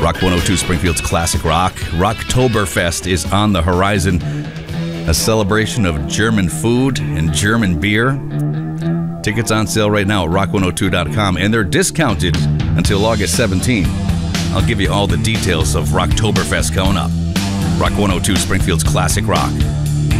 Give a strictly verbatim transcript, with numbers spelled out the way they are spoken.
Rock one oh two Springfield's classic rock. Rocktoberfest is on the horizon. A celebration of German food and German beer. Tickets on sale right now at rock one oh two dot com, and they're discounted until August seventeenth. I'll give you all the details of Rocktoberfest coming up. Rock one oh two Springfield's classic rock.